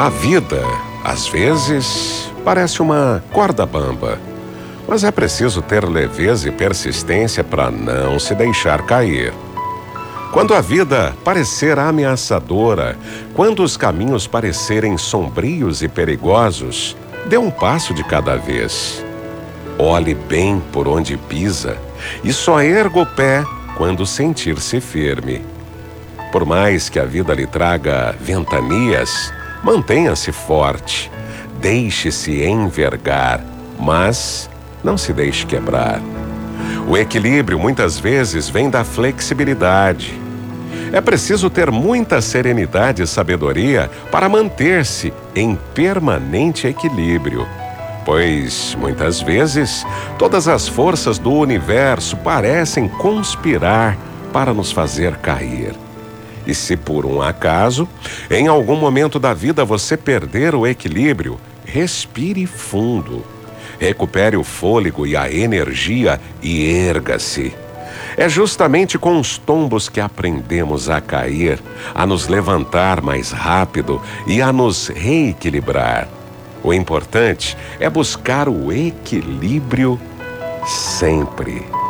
A vida, às vezes, parece uma corda bamba, mas é preciso ter leveza e persistência para não se deixar cair. Quando a vida parecer ameaçadora, quando os caminhos parecerem sombrios e perigosos, dê um passo de cada vez. Olhe bem por onde pisa e só erga o pé quando sentir-se firme. Por mais que a vida lhe traga ventanias, mantenha-se forte, deixe-se envergar, mas não se deixe quebrar. O equilíbrio muitas vezes vem da flexibilidade. É preciso ter muita serenidade e sabedoria para manter-se em permanente equilíbrio, pois, muitas vezes, todas as forças do universo parecem conspirar para nos fazer cair. E se por um acaso, em algum momento da vida você perder o equilíbrio, respire fundo. Recupere o fôlego e a energia e erga-se. É justamente com os tombos que aprendemos a cair, a nos levantar mais rápido e a nos reequilibrar. O importante é buscar o equilíbrio sempre.